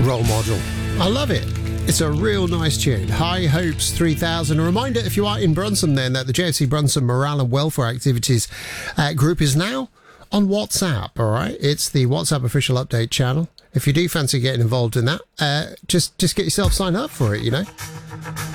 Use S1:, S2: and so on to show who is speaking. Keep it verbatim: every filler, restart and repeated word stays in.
S1: role model. I love it. It's a real nice tune. High Hopes three thousand. A reminder, if you are in Brunson then, that the J F C Brunson Morale and Welfare Activities uh, group is now on WhatsApp, all right? It's the WhatsApp official update channel. If you do fancy getting involved in that, uh, just, just get yourself signed up for it, you know?